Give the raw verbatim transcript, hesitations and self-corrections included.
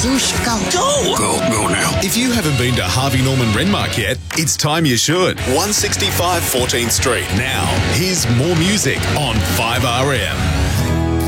Swoosh, go. Go! Go, go now. If you haven't been to Harvey Norman Renmark yet, it's time you should. one sixty-five fourteenth Street. Now, here's more music on five R M.